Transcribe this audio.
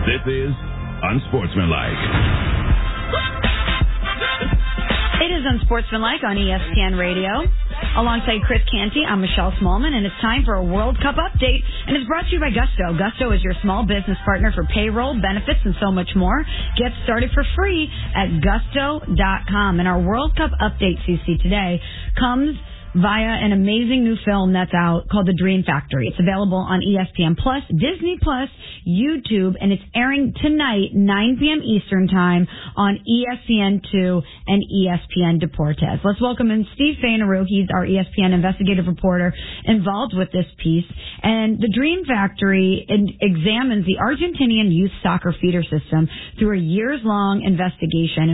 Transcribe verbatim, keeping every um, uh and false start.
This is Unsportsmanlike. It is Unsportsmanlike on E S P N Radio. Alongside Chris Canty, I'm Michelle Smallman, and it's time for a World Cup update, and it's brought to you by Gusto. Gusto is your small business partner for payroll, benefits, and so much more. Get started for free at gusto dot com. And our World Cup update, C C, today comes via an amazing new film that's out called The Dream Factory. It's available on E S P N Plus, Disney Plus, YouTube, and it's airing tonight, nine p.m. Eastern Time on E S P N two and E S P N Deportes. Let's welcome in Steve Fainaru. He's our E S P N investigative reporter involved with this piece. And The Dream Factory in- examines the Argentinian youth soccer feeder system through a years-long investigation.